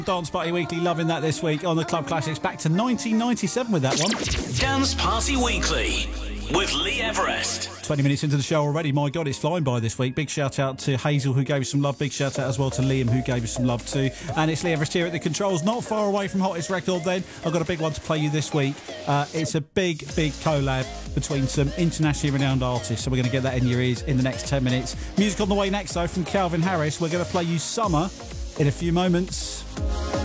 Dance Party Weekly, loving that this week on the Club Classics. Back to 1997 with that one. Dance Party Weekly with Lee Everest. 20 minutes into the show already. My God, it's flying by this week. Big shout out to Hazel, who gave us some love. Big shout out as well to Liam, who gave us some love too. And it's Lee Everest here at the controls, not far away from Hottest Record then. I've got a big one to play you this week. It's a big collab between some internationally renowned artists. So we're going to get that in your ears in the next 10 minutes. Music on the way next though from Calvin Harris. We're going to play you Summer in a few moments.